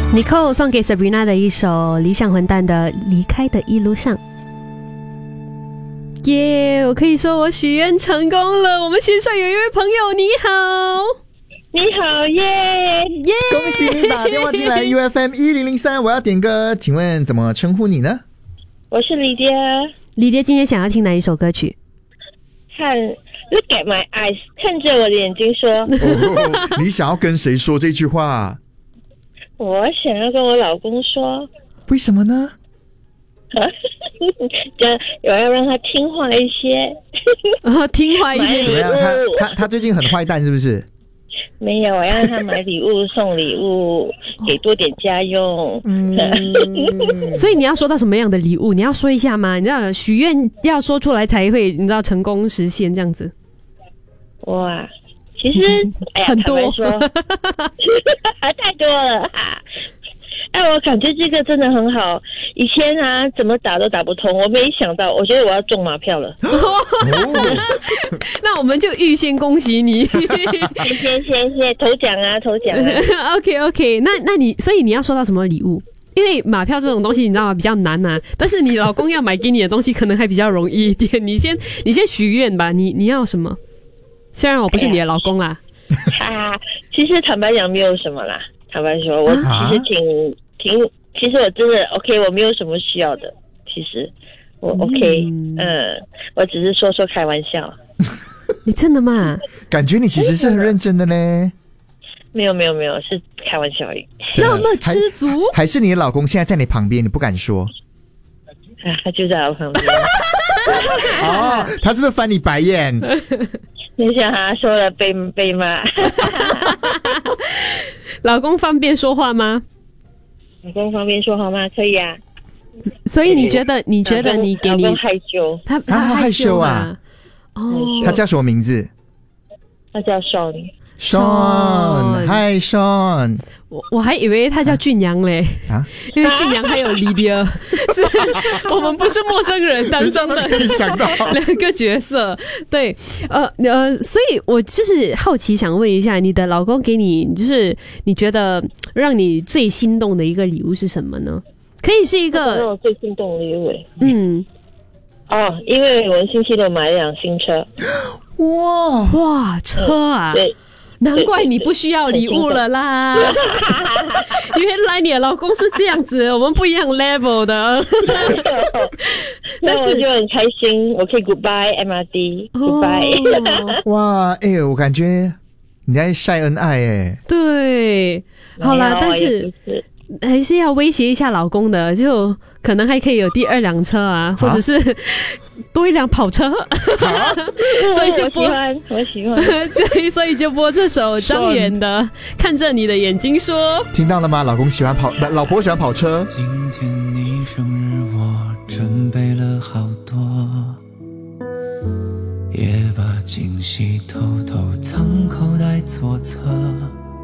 Nicole 送给 Sabrina 的一首理想混蛋的《离开的一路上》。耶！我可以说我许愿成功了。我们线上有一位朋友，你好， 你好耶耶！ 恭喜你打电话进来 UFM1003，我要点歌，请问怎么称呼你呢？ 我是李爹。 李爹今天想要听哪一首歌曲？ 看 Look at my eyes， 看着我的眼睛说。 哦，你想要跟谁说这句话？ 我想要跟我老公说。 为什么呢？ 我要让他听话一些。 听话一些怎么样？他最近很坏蛋是不是？ 没有，我要让他买礼物送礼物，给多点家用。 所以你要说到什么样的礼物？你要说一下吗？你知道许愿要说出来才会，你知道成功实现这样子。 哇，其实很多， 太多了。我感觉这个真的很好。以前啊，怎么打都打不通，我没想到，我觉得我要中马票了。 那我们就预先恭喜你。谢头奖啊。 OK， 那你所以你要收到什么礼物？因为马票这种东西你知道吗，比较难啊。但是你老公要买给你的东西可能还比较容易一点。你先许愿吧，你要什么？虽然我不是你的老公啦。 其实坦白讲没有什么啦。坦白说，我其实其实我真的 OK， 我没有什么需要的。其实我 OK， 我只是说开玩笑。 你真的吗？ 感觉你其实是很认真的呢。 没有，是开玩笑而已。 那么知足？ 还是你的老公现在在你旁边，你不敢说？ 他就在我旁边。 哦，他是不是翻你白眼？ 等一下他说了被骂。 老公方便说话吗？ 老公方便说话吗？可以啊。 所以你觉得你给你老公害羞， 他害羞啊？ 哦， 他叫什么名字？ 他叫 Sean。Hi Sean。 我还以为他叫俊阳嘞啊，因为俊阳还有 Lydia， 是我们不是陌生人当中的两个角色。对，所以我就是好奇想问一下，你的老公给你就是你觉得让你最心动的一个礼物是什么呢？可以是一个让我最心动的礼物。因为我们星期六买了辆新车。 哇，车啊！ 对。 难怪你不需要礼物了啦！原来你的老公是这样子，我们不一样 level 的。 但是我就很开心，我可以 goodbye MRD goodbye。 哇，我感觉你在晒恩爱对，好啦，但是还是要威胁一下老公的，就可能还可以有第二辆车啊，或者是多一辆跑车。所以就播我喜欢对，所以就播这首张远的《看着你的眼睛说》。 听到了吗？老婆喜欢跑车。 今天你生日，我准备了好多，也把惊喜偷偷藏口袋左侧。